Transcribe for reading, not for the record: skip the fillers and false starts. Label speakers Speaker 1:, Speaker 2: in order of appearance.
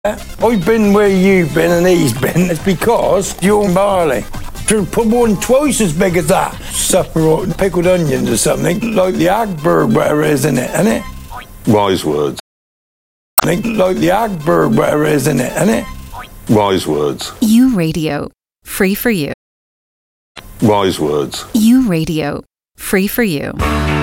Speaker 1: I've been where you've been and he's been. It's because you're barley. Should put one twice as big as that. Supper pickled onions or something, like the Agberg, whatever it is in it, innit?
Speaker 2: Wise words.
Speaker 1: Like the Agberg, whatever it is in it, innit?
Speaker 2: Wise words.
Speaker 3: U Radio. Free for you.
Speaker 2: Wise words.
Speaker 3: U Radio. Free for you.